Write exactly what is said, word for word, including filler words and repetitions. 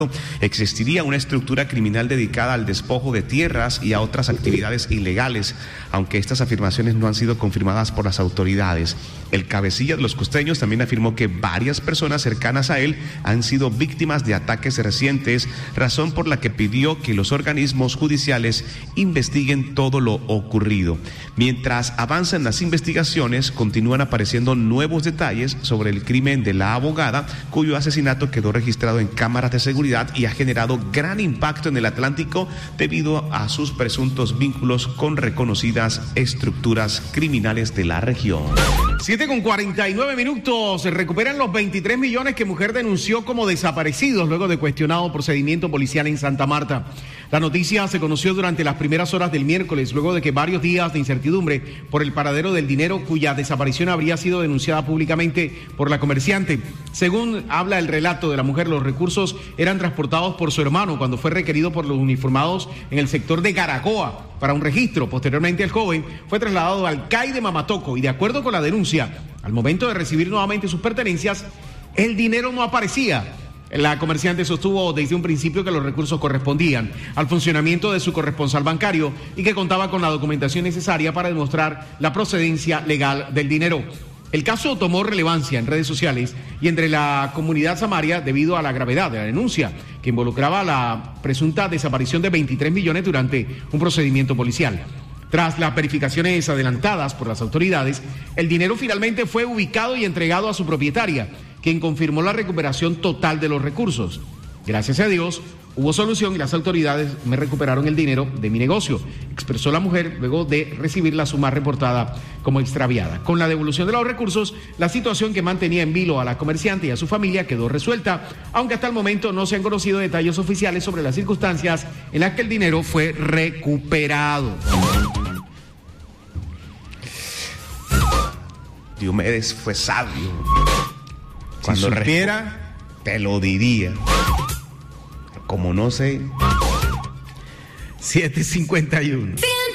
existiría una estructura criminal dedicada al despojo de tierras y a otras actividades ilegales, aunque estas afirmaciones no han sido confirmadas por las autoridades. El cabecilla de los costeños también afirmó que varias personas cercanas a él han sido víctimas de ataques recientes, razón por la que pidió que los organismos judiciales investiguen todo lo ocurrido. Mientras avanzan las investigaciones, continúan apareciendo nuevos detalles sobre el crimen de la abogada, cuyo asesinato quedó registrado en cámaras de seguridad y ha generado gran impacto en el Atlántico debido a sus presuntos vínculos con reconocidas estructuras criminales de la región. siete con cuarenta y nueve minutos. Se recuperan los veintitrés millones que mujer denunció como desaparecidos luego de cuestionado procedimiento policial en Santa Marta. La noticia se conoció durante las primeras horas del miércoles, luego de que varios días de incertidumbre por el paradero del dinero cuya desaparición habría sido denunciada públicamente por la comerciante. Según habla el relato de la mujer, los recursos eran transportados por su hermano cuando fue requerido por los uniformados en el sector de Garagoa para un registro. Posteriormente, el joven fue trasladado al C A I de Mamatoco y, de acuerdo con la denuncia, al momento de recibir nuevamente sus pertenencias, el dinero no aparecía. La comerciante sostuvo desde un principio que los recursos correspondían al funcionamiento de su corresponsal bancario y que contaba con la documentación necesaria para demostrar la procedencia legal del dinero. El caso tomó relevancia en redes sociales y entre la comunidad samaria debido a la gravedad de la denuncia, que involucraba la presunta desaparición de veintitrés millones durante un procedimiento policial. Tras las verificaciones adelantadas por las autoridades, el dinero finalmente fue ubicado y entregado a su propietaria, quien confirmó la recuperación total de los recursos. Gracias a Dios, hubo solución y las autoridades me recuperaron el dinero de mi negocio, expresó la mujer luego de recibir la suma reportada como extraviada. Con la devolución de los recursos, la situación que mantenía en vilo a la comerciante y a su familia quedó resuelta, aunque hasta el momento no se han conocido detalles oficiales sobre las circunstancias en las que el dinero fue recuperado. Diomedes fue sabio. Cuando si supiera, te lo diría. Como no sé. siete cincuenta y uno.